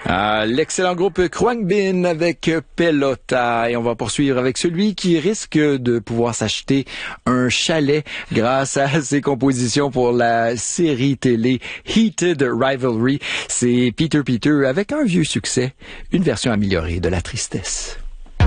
L'excellent groupe Khruangbin avec Pelota. Et on va poursuivre avec celui qui risque de pouvoir s'acheter un chalet grâce à ses compositions pour la série télé Heated Rivalry. C'est Peter avec un vieux succès, une version améliorée de La Tristesse.